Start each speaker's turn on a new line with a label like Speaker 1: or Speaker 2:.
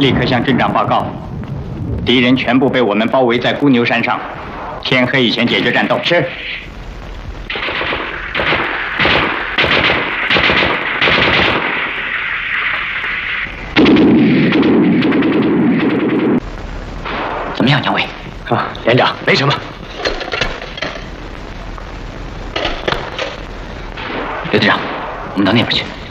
Speaker 1: 立刻向镇长报告，敌人全部被我们包围在孤牛山上，天黑以前解决战斗。是。怎么样，杨伟？
Speaker 2: 啊，连长，没什么。
Speaker 1: 刘队长，我们到那边去。